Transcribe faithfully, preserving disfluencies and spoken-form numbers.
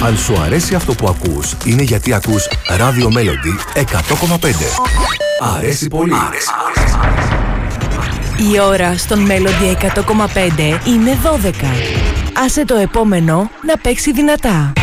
Αν σου αρέσει αυτό που ακούς, είναι γιατί ακούς Radio Melody εκατό κόμμα πέντε. Αρέσει πολύ. Αρέσει πολύ. Η ώρα στον Melody εκατό κόμμα πέντε είναι δώδεκα. Άσε το επόμενο να παίξει δυνατά.